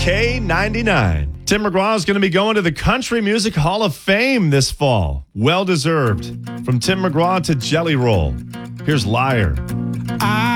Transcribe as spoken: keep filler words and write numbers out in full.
K ninety-nine. Tim McGraw is going to be going to the Country Music Hall of Fame this fall. Well deserved. From Tim McGraw to Jelly Roll. Here's Liar. I